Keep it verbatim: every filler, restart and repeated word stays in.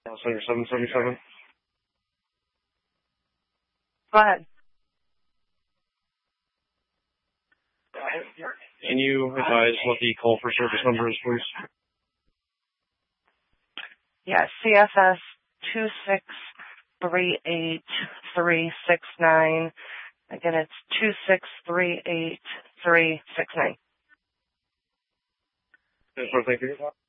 Center seven seventy-seven. Go ahead. Can you advise what the call for service number is, please? Yeah, C F S two six three eight three six nine. Again, it's two six three eight three six nine. Thank you.